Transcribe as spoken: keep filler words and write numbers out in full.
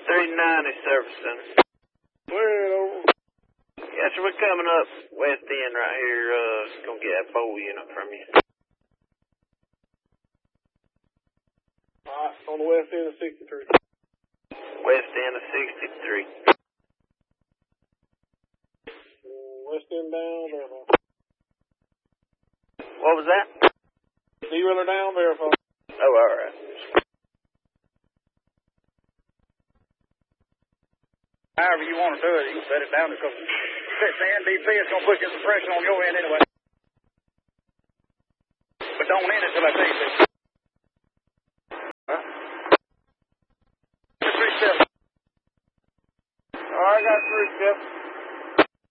three ninety Service Center. Where over? Yes, sir, we're coming up west end right here. Uh, gonna get that bowl unit from you. Alright, on the west end of sixty-three. West end of sixty-three. West end down, verify. What was that? D-Wheeler down, verify. Oh, alright. However you want to do it, you can set it down because it's the N D P, it's going to put you some pressure on your end anyway. But don't end it till I tell you to.